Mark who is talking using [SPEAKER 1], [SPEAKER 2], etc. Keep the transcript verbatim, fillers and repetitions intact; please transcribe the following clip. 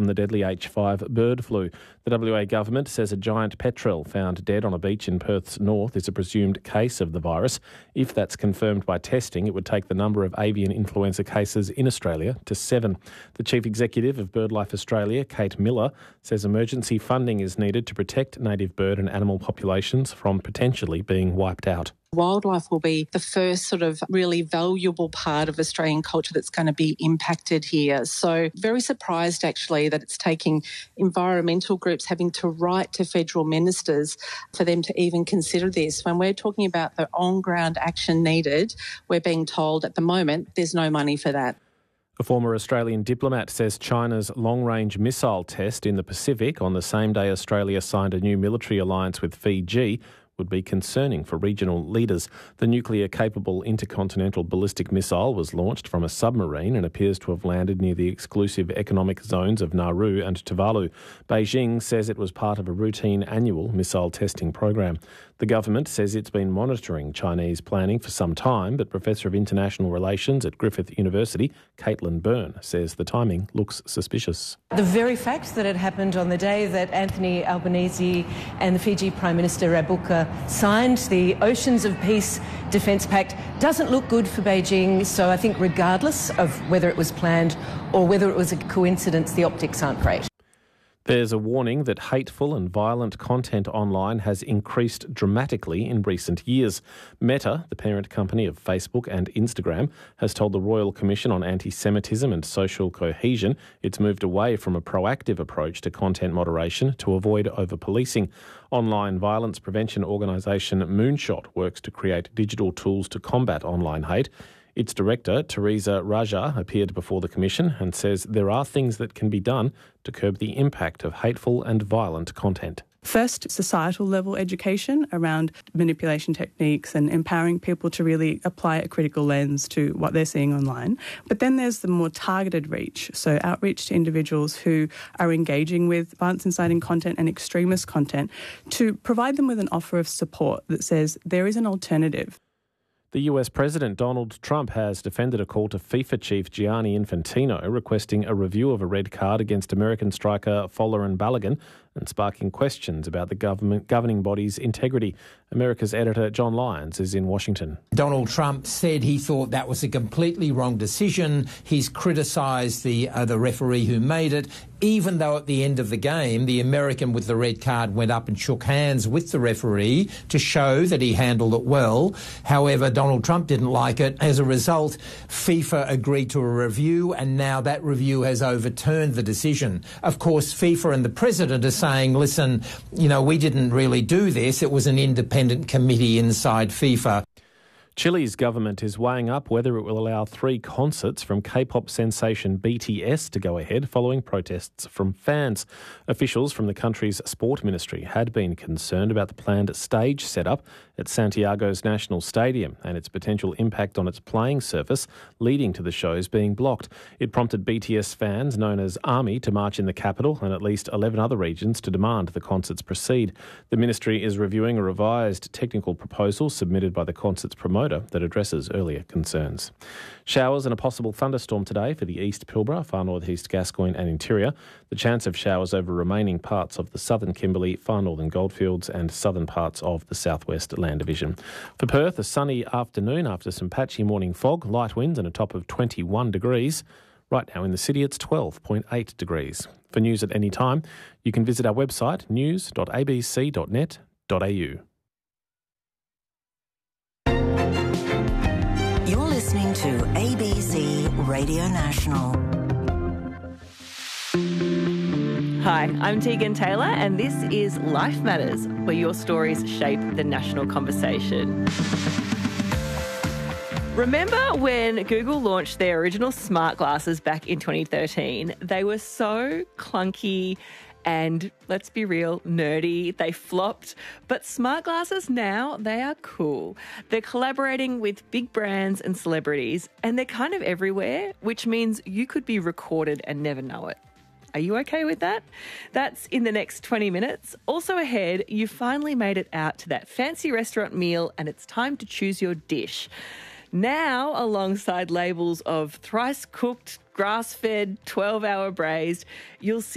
[SPEAKER 1] the deadly H five bird flu. The W A government says a giant petrel found dead on a beach in Perth's north is a presumed case of the virus. If that's confirmed by testing, it would take the number of avian influenza cases in Australia to seven. The Chief Executive of BirdLife Australia, Kate Miller, says emergency funding is needed to protect native bird and animal populations from potentially being wiped out.
[SPEAKER 2] Wildlife will be the first sort of really valuable part of Australian culture that's going to be impacted here. So very surprised actually that it's taking environmental groups having to write to federal ministers for them to even consider this. When we're talking about the on-ground action needed, we're being told at the moment there's no money for that.
[SPEAKER 1] A former Australian diplomat says China's long-range missile test in the Pacific on the same day Australia signed a new military alliance with Fiji would be concerning for regional leaders. The nuclear-capable intercontinental ballistic missile was launched from a submarine and appears to have landed near the exclusive economic zones of Nauru and Tuvalu. Beijing says it was part of a routine annual missile testing program. The government says it's been monitoring Chinese planning for some time, but Professor of International Relations at Griffith University, Caitlin Byrne, says the timing looks suspicious.
[SPEAKER 3] The very fact that it happened on the day that Anthony Albanese and the Fiji Prime Minister Rabuka signed the Oceans of Peace Defence Pact doesn't look good for Beijing. So I think regardless of whether it was planned or whether it was a coincidence, the optics aren't great.
[SPEAKER 1] There's a warning that hateful and violent content online has increased dramatically in recent years. Meta, the parent company of Facebook and Instagram, has told the Royal Commission on Anti-Semitism and Social Cohesion it's moved away from a proactive approach to content moderation to avoid over-policing. Online violence prevention organisation Moonshot works to create digital tools to combat online hate. Its director, Teresa Raja, appeared before the Commission and says there are things that can be done to curb the impact of hateful and violent content.
[SPEAKER 4] First, societal level education around manipulation techniques and empowering people to really apply a critical lens to what they're seeing online. But then there's the more targeted reach, so outreach to individuals who are engaging with violence inciting content and extremist content to provide them with an offer of support that says there is an alternative.
[SPEAKER 1] The U S President Donald Trump has defended a call to FIFA chief Gianni Infantino requesting a review of a red card against American striker Folarin Balogun and sparking questions about the government governing body's integrity. America's editor John Lyons is in Washington.
[SPEAKER 5] Donald Trump said he thought that was a completely wrong decision. He's criticised the uh, the referee who made it, even though at the end of the game, the American with the red card went up and shook hands with the referee to show that he handled it well. However, Donald Trump didn't like it. As a result, FIFA agreed to a review, and now that review has overturned the decision. Of course, FIFA and the president are saying, listen, you know, we didn't really do this. It was an independent committee inside FIFA.
[SPEAKER 1] Chile's government is weighing up whether it will allow three concerts from K-pop sensation B T S to go ahead following protests from fans. Officials from the country's sport ministry had been concerned about the planned stage setup at Santiago's National Stadium and its potential impact on its playing surface, leading to the shows being blocked. It prompted B T S fans known as ARMY to march in the capital and at least eleven other regions to demand the concerts proceed. The ministry is reviewing a revised technical proposal submitted by the concert's promoter that addresses earlier concerns. Showers and a possible thunderstorm today for the East Pilbara, far northeast Gascoyne and interior. The chance of showers over remaining parts of the southern Kimberley, far northern Goldfields and southern parts of the southwest Land Division. For Perth, a sunny afternoon after some patchy morning fog, light winds and a top of twenty-one degrees. Right now in the city it's twelve point eight degrees. For news at any time, you can visit our website news dot a b c dot net dot a u.
[SPEAKER 6] You're listening to A B C Radio National.
[SPEAKER 7] Hi, I'm Tegan Taylor and this is Life Matters, where your stories shape the national conversation. Remember when Google launched their original smart glasses back in twenty thirteen? They were so clunky and, let's be real, nerdy. They flopped. But smart glasses now, they are cool. They're collaborating with big brands and celebrities, and they're kind of everywhere, which means you could be recorded and never know it. Are you okay with that? That's in the next twenty minutes. Also ahead, you finally made it out to that fancy restaurant meal and it's time to choose your dish. Now, alongside labels of thrice cooked, grass-fed, twelve-hour braised, you'll see